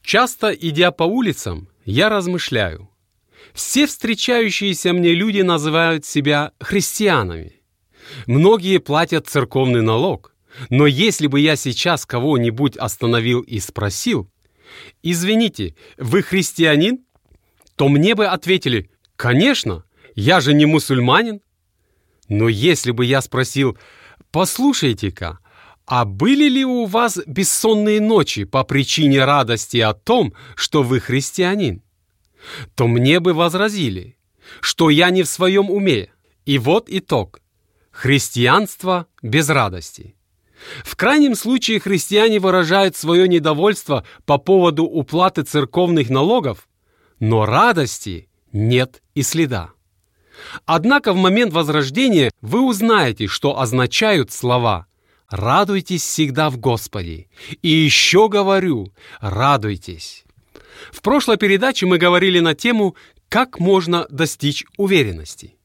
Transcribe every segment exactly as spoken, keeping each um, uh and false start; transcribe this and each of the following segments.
Часто, идя по улицам, я размышляю. Все встречающиеся мне люди называют себя христианами. Многие платят церковный налог, но если бы я сейчас кого-нибудь остановил и спросил: «Извините, вы христианин?», то мне бы ответили: «Конечно, я же не мусульманин». Но если бы я спросил: «Послушайте-ка, а были ли у вас бессонные ночи по причине радости о том, что вы христианин?», то мне бы возразили, что я не в своем уме. И вот итог. Христианство без радости. В крайнем случае христиане выражают свое недовольство по поводу уплаты церковных налогов, но радости нет и следа. Однако в момент возрождения вы узнаете, что означают слова «Радуйтесь всегда в Господе». И еще говорю, радуйтесь. В прошлой передаче мы говорили на тему «Как можно достичь уверенности?».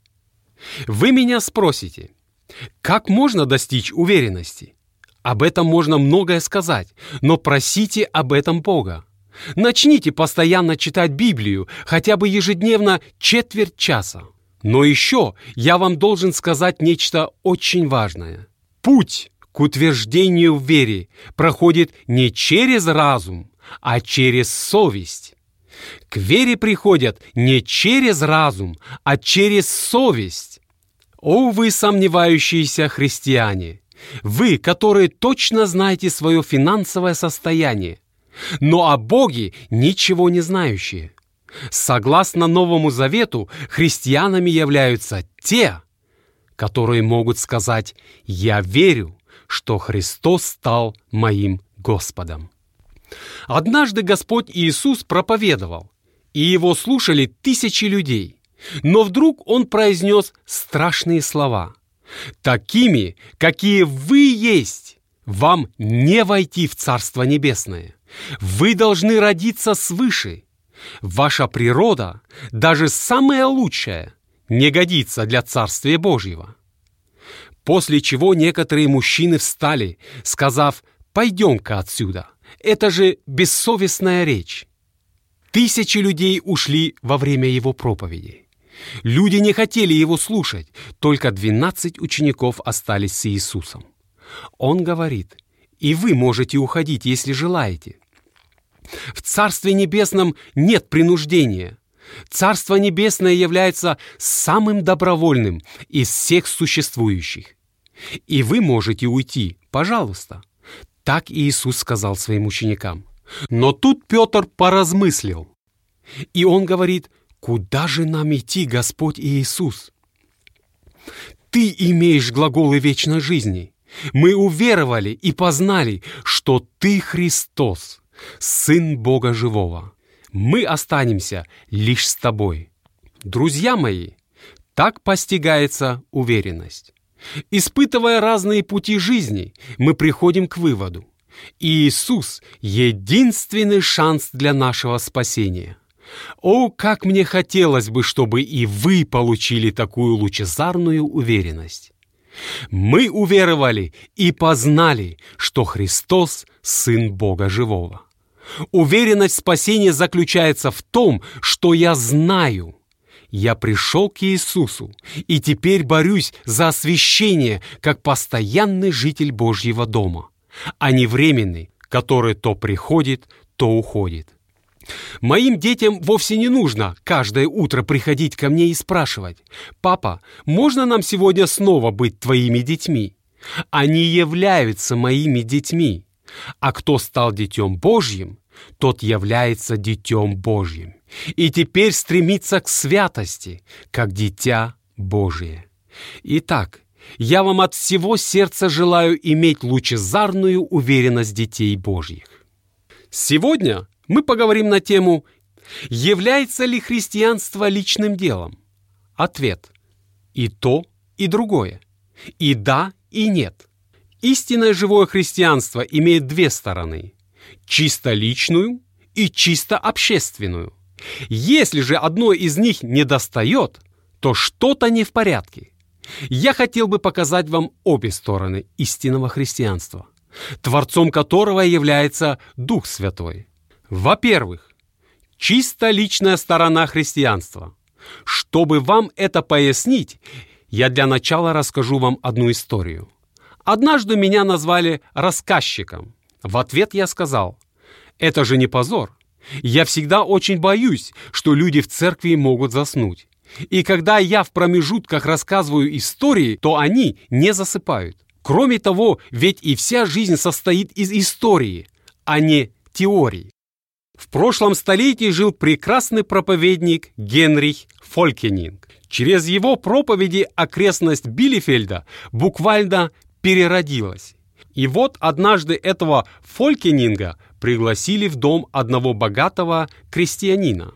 Вы меня спросите, как можно достичь уверенности? Об этом можно многое сказать, но просите об этом Бога. Начните постоянно читать Библию, хотя бы ежедневно четверть часа. Но еще я вам должен сказать нечто очень важное. Путь к утверждению в вере проходит не через разум, а через совесть. К вере приходят не через разум, а через совесть. О, вы сомневающиеся христиане! Вы, которые точно знаете свое финансовое состояние, но о Боге ничего не знающие. Согласно Новому Завету, христианами являются те, которые могут сказать: «Я верю, что Христос стал моим Господом». Однажды Господь Иисус проповедовал, и Его слушали тысячи людей, но вдруг Он произнес страшные слова: «Такими, какие вы есть, вам не войти в Царство Небесное. Вы должны родиться свыше. Ваша природа, даже самая лучшая, не годится для Царствия Божьего». После чего некоторые мужчины встали, сказав: «Пойдем-ка отсюда, это же бессовестная речь». Тысячи людей ушли во время его проповеди. Люди не хотели его слушать, только двенадцать учеников остались с Иисусом. Он говорит: «И вы можете уходить, если желаете». В Царстве Небесном нет принуждения. Царство Небесное является самым добровольным из всех существующих. И вы можете уйти, пожалуйста. Так Иисус сказал своим ученикам. Но тут Петр поразмыслил. И он говорит: «Куда же нам идти, Господь Иисус? Ты имеешь глаголы вечной жизни. Мы уверовали и познали, что Ты Христос, Сын Бога Живого. Мы останемся лишь с Тобой». Друзья мои, так постигается уверенность. Испытывая разные пути жизни, мы приходим к выводу: Иисус – единственный шанс для нашего спасения. О, как мне хотелось бы, чтобы и вы получили такую лучезарную уверенность. Мы уверовали и познали, что Христос – Сын Бога Живого. Уверенность в спасении заключается в том, что я знаю. Я пришел к Иисусу и теперь борюсь за освящение как постоянный житель Божьего дома, а не временный, который то приходит, то уходит. Моим детям вовсе не нужно каждое утро приходить ко мне и спрашивать: «Папа, можно нам сегодня снова быть твоими детьми?» Они являются моими детьми, а кто стал детем Божьим, тот является детем Божьим и теперь стремится к святости, как дитя Божие. Итак, я вам от всего сердца желаю иметь лучезарную уверенность детей Божьих. Сегодня мы поговорим на тему: является ли христианство личным делом? Ответ: и то, и другое. И да, и нет. Истинное живое христианство имеет две стороны: чисто личную и чисто общественную. Если же одной из них недостает, то что-то не в порядке. Я хотел бы показать вам обе стороны истинного христианства, творцом которого является Дух Святой. Во-первых, чисто личная сторона христианства. Чтобы вам это пояснить, я для начала расскажу вам одну историю. Однажды меня назвали рассказчиком. В ответ я сказал: «Это же не позор. Я всегда очень боюсь, что люди в церкви могут заснуть. И когда я в промежутках рассказываю истории, то они не засыпают. Кроме того, ведь и вся жизнь состоит из истории, а не теории». В прошлом столетии жил прекрасный проповедник Генрих Фолькенинг. Через его проповеди окрестность Билефельда буквально переродилась. И вот однажды этого Фолькенинга пригласили в дом одного богатого крестьянина,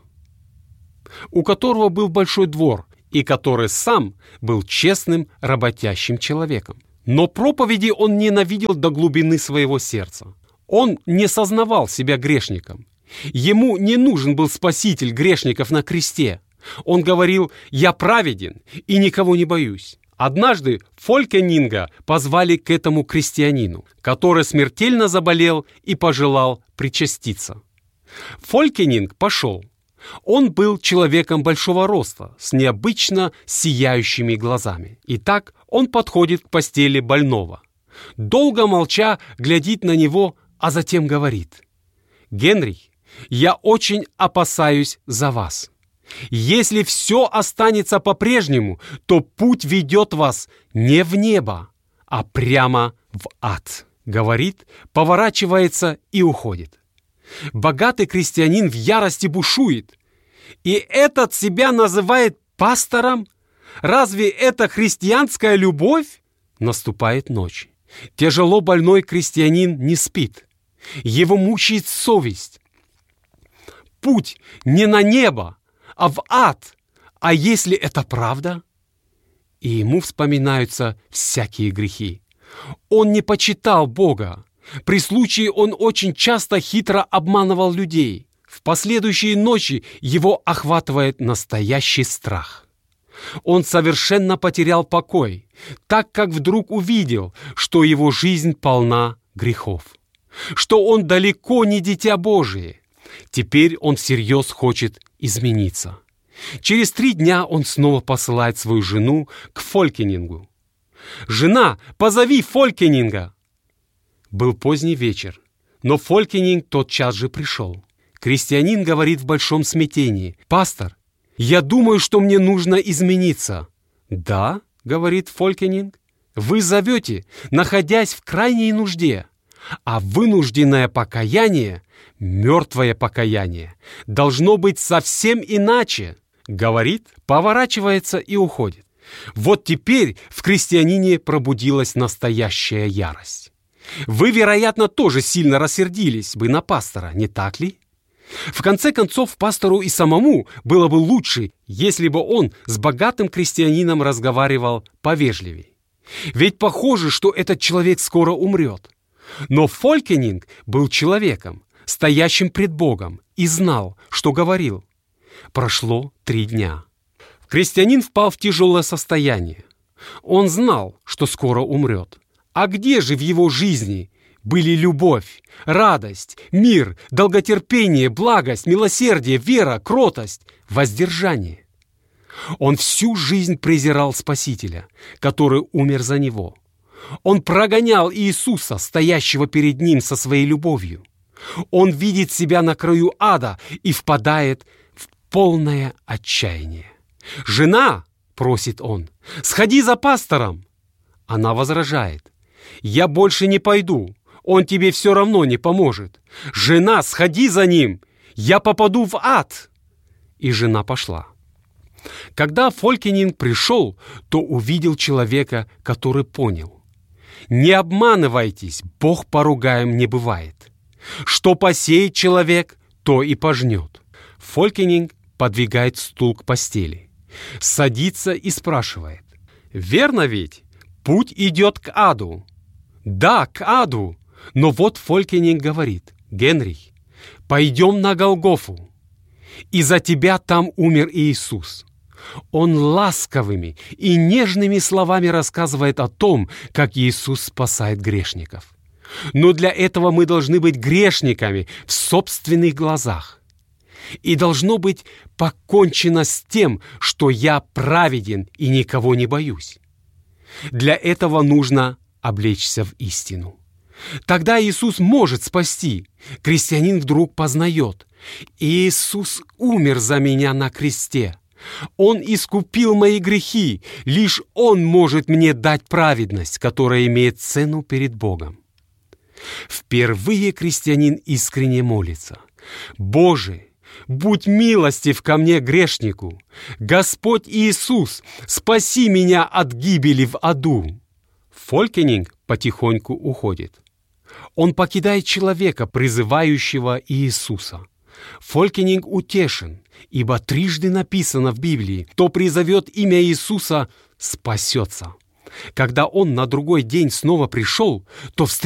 у которого был большой двор и который сам был честным работящим человеком. Но проповеди он ненавидел до глубины своего сердца. Он не сознавал себя грешником. Ему не нужен был спаситель грешников на кресте. Он говорил: «Я праведен и никого не боюсь». Однажды Фолькенинга позвали к этому крестьянину, который смертельно заболел и пожелал причаститься. Фолькенинг пошел. Он был человеком большого роста, с необычно сияющими глазами. Итак, он подходит к постели больного. Долго молча глядит на него, а затем говорит: «Генрих, я очень опасаюсь за вас. Если все останется по-прежнему, то путь ведет вас не в небо, а прямо в ад», — говорит, поворачивается и уходит. Богатый крестьянин в ярости бушует. И этот себя называет пастором? Разве это христианская любовь? Наступает ночь. Тяжело больной крестьянин не спит. Его мучает совесть. Путь не на небо, а в ад. А если это правда? И ему вспоминаются всякие грехи. Он не почитал Бога. При случае он очень часто хитро обманывал людей. В последующие ночи его охватывает настоящий страх. Он совершенно потерял покой, так как вдруг увидел, что его жизнь полна грехов, что он далеко не дитя Божие. Теперь он всерьез хочет измениться. Через три дня он снова посылает свою жену к Фолькенингу. «Жена, позови Фолькенинга!» Был поздний вечер, но Фолькенинг тотчас же пришел. Крестьянин говорит в большом смятении: «Пастор, я думаю, что мне нужно измениться». «Да», — говорит Фолькенинг, — «вы зовете, находясь в крайней нужде, а вынужденное покаяние, мертвое покаяние, должно быть совсем иначе», — говорит, поворачивается и уходит. Вот теперь в крестьянине пробудилась настоящая ярость. Вы, вероятно, тоже сильно рассердились бы на пастора, не так ли? В конце концов, пастору и самому было бы лучше, если бы он с богатым крестьянином разговаривал повежливее. Ведь похоже, что этот человек скоро умрет. Но Фолькенинг был человеком, стоящим пред Богом, и знал, что говорил. Прошло три дня. Крестьянин впал в тяжелое состояние. Он знал, что скоро умрет. А где же в его жизни были любовь, радость, мир, долготерпение, благость, милосердие, вера, кротость, воздержание? Он всю жизнь презирал Спасителя, который умер за него. Он прогонял Иисуса, стоящего перед ним со своей любовью. Он видит себя на краю ада и впадает в полное отчаяние. «Жена!» — просит он. «Сходи за пастором!» Она возражает: «Я больше не пойду, он тебе все равно не поможет. Жена, сходи за ним, я попаду в ад!» И жена пошла. Когда Фолькенинг пришел, то увидел человека, который понял: «Не обманывайтесь, Бог поругаем не бывает. Что посеет человек, то и пожнет». Фолькенинг подвигает стул к постели, садится и спрашивает: «Верно ведь? Путь идет к аду». «Да, к аду». Но вот Фолькенинг говорит: «Генрих, пойдем на Голгофу. И за тебя там умер Иисус». Он ласковыми и нежными словами рассказывает о том, как Иисус спасает грешников. Но для этого мы должны быть грешниками в собственных глазах. И должно быть покончено с тем, что я праведен и никого не боюсь. Для этого нужно облечься в истину. Тогда Иисус может спасти. Крестьянин вдруг познает: Иисус умер за меня на кресте. Он искупил мои грехи. Лишь Он может мне дать праведность, которая имеет цену перед Богом. Впервые крестьянин искренне молится: «Боже, будь милостив ко мне, грешнику! Господь Иисус, спаси меня от гибели в аду!» Фолькенинг потихоньку уходит. Он покидает человека, призывающего Иисуса. Фолькенинг утешен, ибо трижды написано в Библии: «Кто призовет имя Иисуса, спасется». Когда он на другой день снова пришел, то встретил